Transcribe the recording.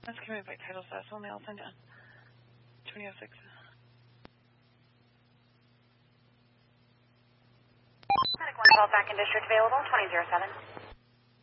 That's committed by title status only. I'll send down 2006. Medic 112 back in district available, 2007.